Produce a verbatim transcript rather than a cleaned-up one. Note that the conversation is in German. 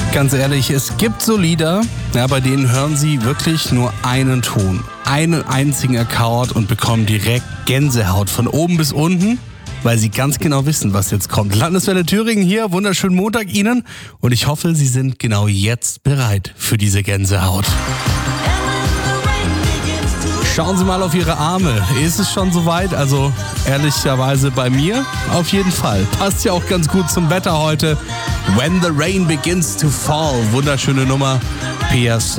Ganz ehrlich, es gibt so Lieder, ja, bei denen hören Sie wirklich nur einen Ton, einen einzigen Akkord und bekommen direkt Gänsehaut von oben bis unten, weil Sie ganz genau wissen, was jetzt kommt. Landeswelle Thüringen hier, wunderschönen Montag Ihnen und ich hoffe, Sie sind genau jetzt bereit für diese Gänsehaut. Schauen Sie mal auf Ihre Arme. Ist es schon soweit? Also ehrlicherweise bei mir auf jeden Fall. Passt ja auch ganz gut zum Wetter heute. When the Rain Begins to Fall. Wunderschöne Nummer. P S